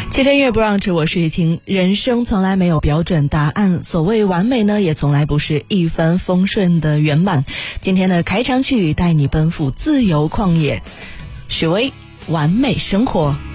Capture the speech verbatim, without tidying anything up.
汽车音乐不让吃，我是雨晴。人生从来没有标准答案，所谓完美呢，也从来不是一帆风顺的圆满。今天的开场曲带你奔赴自由旷野，许巍完美生活。